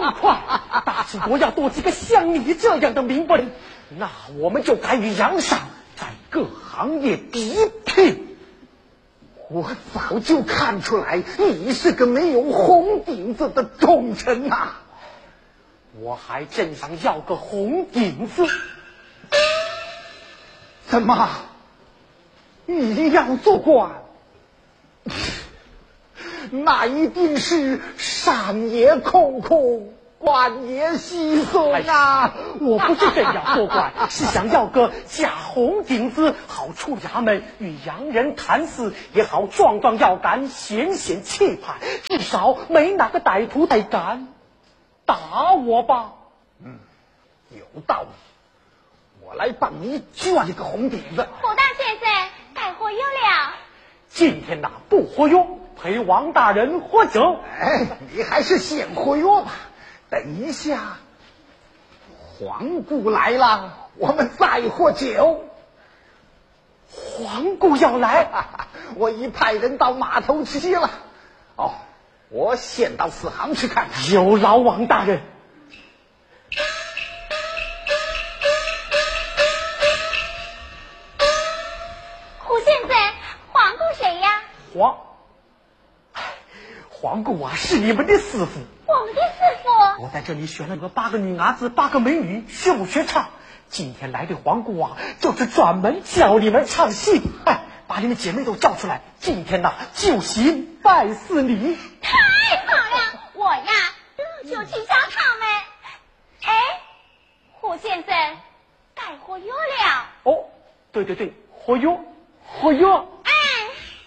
痛快！大清国要多几个像你这样的名不人，那我们就敢与杨尚在各行业比拼。 我早就看出来，你是个没有红顶子的忠臣呐！ 我还真想要个红顶子。 怎么，你要做官？那一定是山也空空，官也稀松啊！ 我不是真要做官，是想要个假红顶子，好出衙门与洋人谈事，也好壮壮腰杆，显显气派，至少没哪个歹徒才敢打我吧。 有道理，我来帮你捐一个红顶子。 胡大先生，该活跃了。 今天呐，不活跃，陪王大人喝酒。 你还是先活跃吧。等一下，皇姑来了，我们再喝酒。 皇姑要来， 我已派人到码头去接了。我先到四行去看看。 有劳王大人。 胡先生，皇姑谁呀？ 皇姑啊，是你们的师傅。 我们的师傅。 我在这里选了8个女伢子，8个美女学唱。今天来的皇姑啊，就是专门教你们唱戏。把你们姐妹都叫出来，今天呐，就行拜祀礼。 太好了，我呀这就去叫他们。胡先生，该活跃了。 对，活跃。